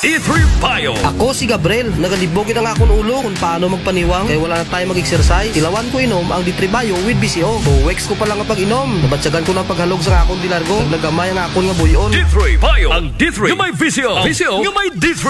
D3 Bio. Ako si Gabriel, nagalibogin ang akong ulo kung paano magpaniwang kaya wala na tayo mag-exercise. Ilawan ko inom ang D3 Bio with BCO. Weeks ko pa lang ang pag-inom. Nabatsagan ko ng paghalog sa akong dilargo. Nagnagamay ang akong nga buyon. D3 Bio. Ang D3 nga may VCO. VCO nga may D3.